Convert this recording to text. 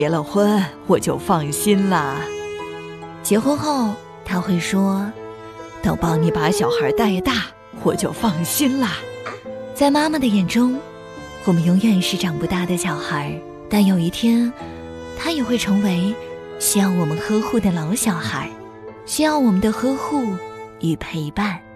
结了婚我就放心啦。 结婚后他会说， 等帮你把小孩带大，我就放心啦。 在妈妈的眼中，我们永远是长不大的小孩，但有一天他也会成为需要我们呵护的老小孩，需要我们的呵护与陪伴。